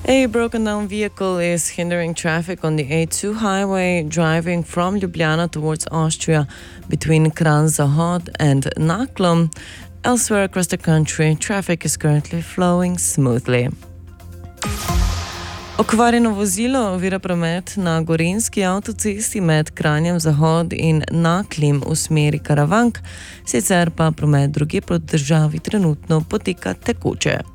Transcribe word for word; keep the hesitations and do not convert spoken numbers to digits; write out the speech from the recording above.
A broken down vehicle is hindering traffic on the A two highway driving from Ljubljana towards Austria between Kranj Zahod and Naklom. Elsewhere across the country, traffic is currently flowing smoothly. Okvarjeno vozilo ovira promet na Gorenjski avtocesti med Kranjem Zahod in Naklim v smeri Karavank, sicer pa promet drugje proti državi trenutno poteka tekoče.